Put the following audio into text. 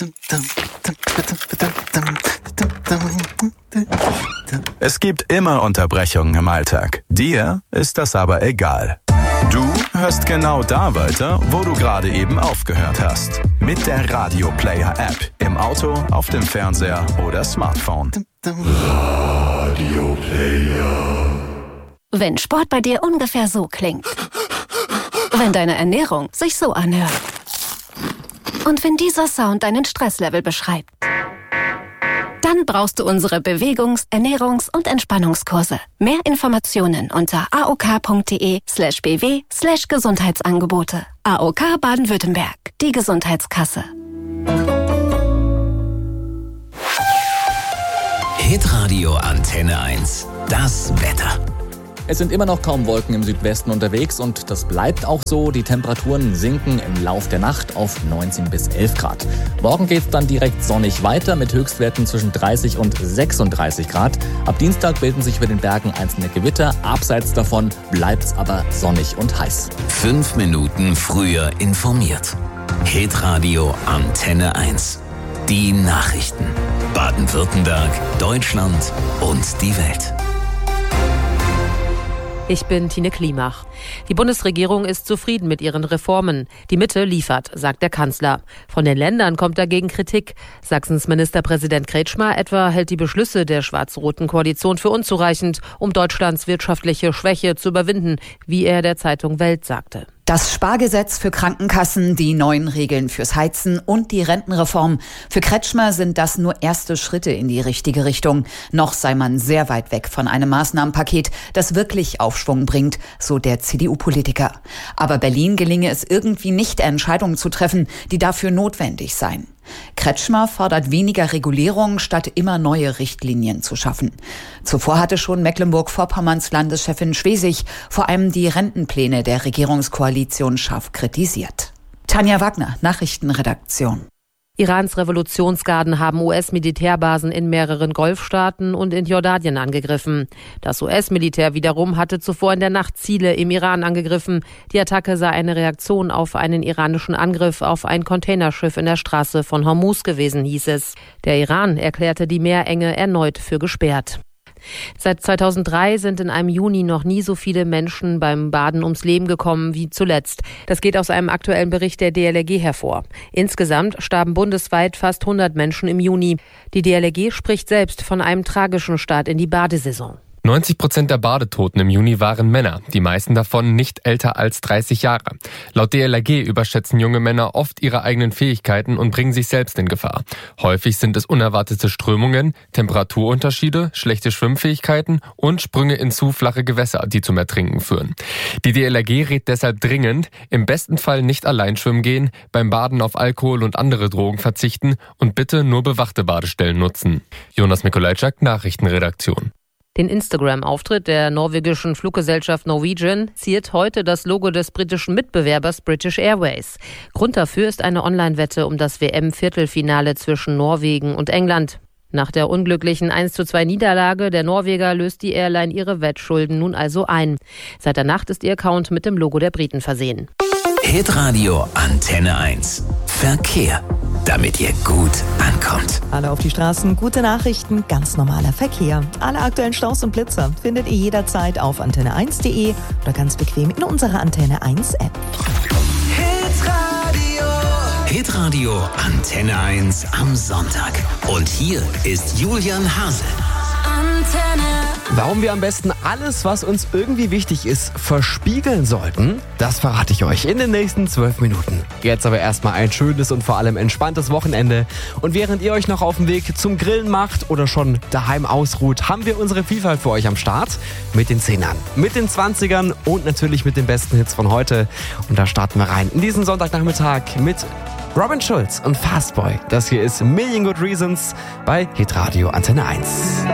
Es gibt immer Unterbrechungen im Alltag. Dir ist das aber egal. Du hörst genau da weiter, wo du gerade eben aufgehört hast. Mit der Radio Player App. Im Auto, auf dem Fernseher oder Smartphone. Radio Player. Wenn Sport bei dir ungefähr so klingt. Wenn deine Ernährung sich so anhört. Und wenn dieser Sound deinen Stresslevel beschreibt. Dann brauchst du unsere Bewegungs-, Ernährungs- und Entspannungskurse. Mehr Informationen unter aok.de/bw/Gesundheitsangebote. AOK Baden-Württemberg, die Gesundheitskasse. Hitradio Antenne 1. Das Wetter. Es sind immer noch kaum Wolken im Südwesten unterwegs und das bleibt auch so. Die Temperaturen sinken im Lauf der Nacht auf 19 bis 11 Grad. Morgen geht es dann direkt sonnig weiter mit Höchstwerten zwischen 30 und 36 Grad. Ab Dienstag bilden sich über den Bergen einzelne Gewitter. Abseits davon bleibt es aber sonnig und heiß. 5 Minuten früher informiert. Hitradio Antenne 1. Die Nachrichten. Baden-Württemberg, Deutschland und die Welt. Ich bin Tine Klimach. Die Bundesregierung ist zufrieden mit ihren Reformen. Die Mitte liefert, sagt der Kanzler. Von den Ländern kommt dagegen Kritik. Sachsens Ministerpräsident Kretschmer etwa hält die Beschlüsse der schwarz-roten Koalition für unzureichend, um Deutschlands wirtschaftliche Schwäche zu überwinden, wie er der Zeitung Welt sagte. Das Spargesetz für Krankenkassen, die neuen Regeln fürs Heizen und die Rentenreform. Für Kretschmer sind das nur erste Schritte in die richtige Richtung. Noch sei man sehr weit weg von einem Maßnahmenpaket, das wirklich Aufschwung bringt, so der CDU-Politiker. Aber Berlin gelinge es irgendwie nicht, Entscheidungen zu treffen, die dafür notwendig seien. Kretschmer fordert weniger Regulierung, statt immer neue Richtlinien zu schaffen. Zuvor hatte schon Mecklenburg-Vorpommerns Landeschefin Schwesig vor allem die Rentenpläne der Regierungskoalition scharf kritisiert. Tanja Wagner, Nachrichtenredaktion. Irans Revolutionsgarden haben US-Militärbasen in mehreren Golfstaaten und in Jordanien angegriffen. Das US-Militär wiederum hatte zuvor in der Nacht Ziele im Iran angegriffen. Die Attacke sei eine Reaktion auf einen iranischen Angriff auf ein Containerschiff in der Straße von Hormuz gewesen, hieß es. Der Iran erklärte die Meerenge erneut für gesperrt. Seit 2003 sind in einem Juni noch nie so viele Menschen beim Baden ums Leben gekommen wie zuletzt. Das geht aus einem aktuellen Bericht der DLRG hervor. Insgesamt starben bundesweit fast 100 Menschen im Juni. Die DLRG spricht selbst von einem tragischen Start in die Badesaison. 90% der Badetoten im Juni waren Männer, die meisten davon nicht älter als 30 Jahre. Laut DLRG überschätzen junge Männer oft ihre eigenen Fähigkeiten und bringen sich selbst in Gefahr. Häufig sind es unerwartete Strömungen, Temperaturunterschiede, schlechte Schwimmfähigkeiten und Sprünge in zu flache Gewässer, die zum Ertrinken führen. Die DLRG rät deshalb dringend, im besten Fall nicht allein schwimmen gehen, beim Baden auf Alkohol und andere Drogen verzichten und bitte nur bewachte Badestellen nutzen. Jonas Mikolajczak, Nachrichtenredaktion. Den Instagram-Auftritt der norwegischen Fluggesellschaft Norwegian ziert heute das Logo des britischen Mitbewerbers British Airways. Grund dafür ist eine Online-Wette um das WM-Viertelfinale zwischen Norwegen und England. Nach der unglücklichen 1:2 Niederlage der Norweger löst die Airline ihre Wettschulden nun also ein. Seit der Nacht ist ihr Account mit dem Logo der Briten versehen. Hitradio Antenne 1. Verkehr. Damit ihr gut ankommt. Alle auf die Straßen, gute Nachrichten, ganz normaler Verkehr. Alle aktuellen Staus und Blitzer findet ihr jederzeit auf antenne1.de oder ganz bequem in unserer Antenne 1 App. Hitradio Antenne 1 am Sonntag. Und hier ist Julian Hase. Warum wir am besten alles, was uns irgendwie wichtig ist, verspiegeln sollten, das verrate ich euch in den nächsten 12 Minuten. Jetzt aber erstmal ein schönes und vor allem entspanntes Wochenende. Und während ihr euch noch auf dem Weg zum Grillen macht oder schon daheim ausruht, haben wir unsere Vielfalt für euch am Start. Mit den 10ern, mit den 20ern und natürlich mit den besten Hits von heute. Und da starten wir rein in diesen Sonntagnachmittag mit Robin Schulz und Fastboy. Das hier ist Million Good Reasons bei Hitradio Antenne 1.